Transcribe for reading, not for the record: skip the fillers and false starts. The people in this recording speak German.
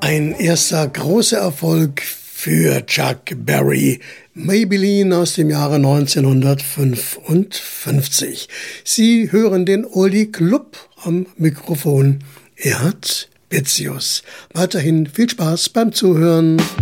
Ein erster großer Erfolg für Chuck Berry. Maybelline aus dem Jahre 1955. Sie hören den Uli Club am Mikrofon. Er hat Bezius. Weiterhin viel Spaß beim Zuhören.